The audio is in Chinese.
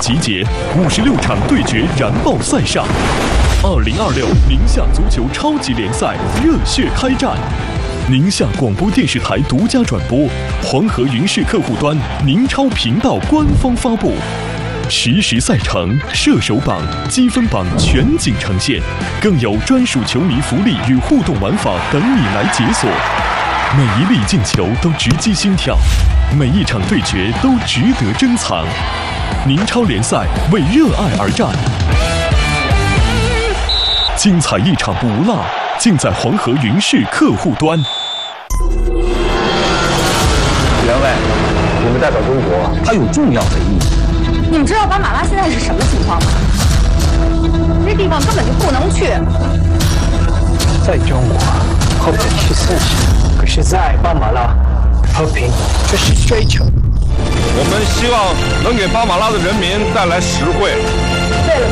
集结，56场对决燃爆赛上。2026宁夏足球超级联赛热血开战，宁夏广播电视台独家转播，黄河云视客户端、宁超频道官方发布。实时赛程、射手榜、积分榜全景呈现，更有专属球迷福利与互动玩法等你来解锁。每一粒进球都直击心跳，每一场对决都值得珍藏。宁超联赛为热爱而战，精彩一场不落，尽在黄河云视客户端。 两位，你们代表中国，它有重要的意义。 你们知道巴马拉现在是什么情况吗？这地方根本就不能去。 在中国，和平是事实，可是在巴马拉，和平却是追求。 我们希望能给巴马拉的人民带来实惠、